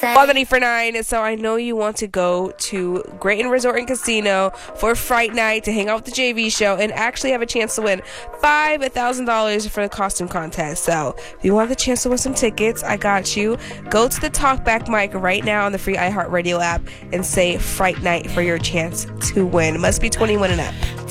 Quality for 9. So I know you want to go to Great and Resort and Casino for Fright Night to hang out with the JV show and actually have a chance to win $5,000 for the costume contest. So if you want the chance to win some tickets, I got you. Go to the Talkback mic right now on the free iHeartRadio app and say Fright Night for your chance to win. Must be 21 and up.